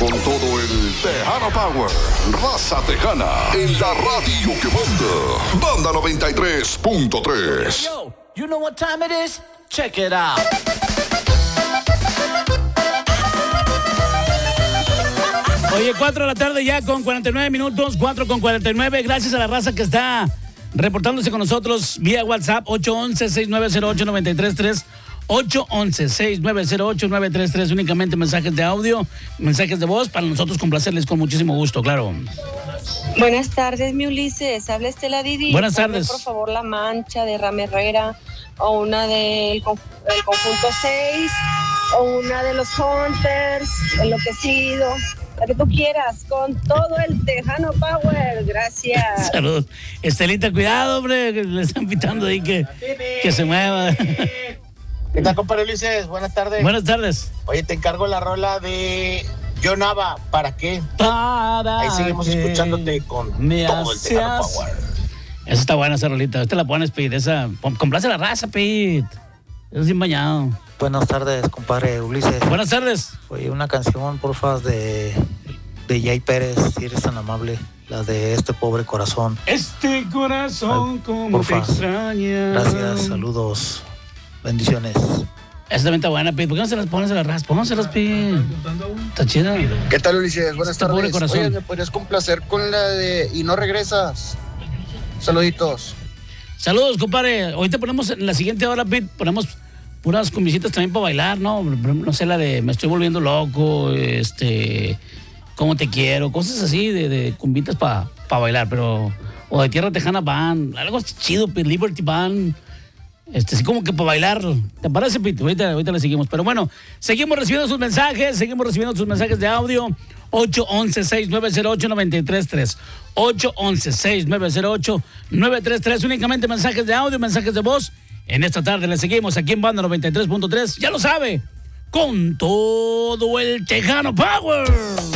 con todo el Tejano Power. Raza Tejana en la radio que manda. Banda 93.3. Yo, you know what time it is? Check it out. Oye, 4 de la tarde ya con 49 minutos, 4 con 49. Gracias a la raza que está reportándose con nosotros vía WhatsApp, 811-6908-933. 811-6908-933. Únicamente mensajes de audio, mensajes de voz, para nosotros complacerles con muchísimo gusto, claro. Buenas tardes, mi Ulises. Habla Estela Didi. Buenas tardes. Por favor, La Mancha de Ram Herrera, o una del conjunto 6, o una de los Hunters, Enloquecido. La que tú quieras, con todo el Tejano Power. Gracias. Saludos. Estelita, cuidado, hombre, que le están pitando ahí que se mueva. ¿Qué tal, compadre Ulises? Buenas tardes. Buenas tardes. Oye, te encargo la rola de Yo Nava. ¿Para qué? Para Ahí seguimos escuchándote con todo el Tejano Power. Esa está buena, esa rolita. Esta la pones, Pete. Esa, complace la raza, Pete. Es bien bañado. Buenas tardes, compadre Ulises. Buenas tardes. Oye, una canción, porfa, de Jay Pérez, si eres tan amable. La de Este Pobre Corazón. Este corazón como porfa. te extraña. Gracias, saludos. Bendiciones. Esa también está buena, Pete. ¿Por qué no se las pones a la raza? Pónganselas, Pete. Está chida. ¿Qué tal, Ulises? Buenas Este pobre tardes. corazón. Oye, ¿me podrías complacer con la de Y no regresas? Saluditos. Saludos, compadre. Ahorita ponemos en la siguiente hora, Pete, ponemos puras comisitas también para bailar, ¿no? No sé, la de Me estoy volviendo loco, Cómo te quiero, cosas así de cumbitas para bailar, pero... O de Tierra Tejana Band, algo chido, Pete, Liberty Band. Así como que para bailar. ¿Te parece, Pete? Ahorita le seguimos. Pero bueno, seguimos recibiendo sus mensajes de audio. 811-6908-933. 811-6908-933. Únicamente mensajes de audio, mensajes de voz. En esta tarde le seguimos aquí en Banda 93.3. Ya lo sabe, con todo el Tejano Power.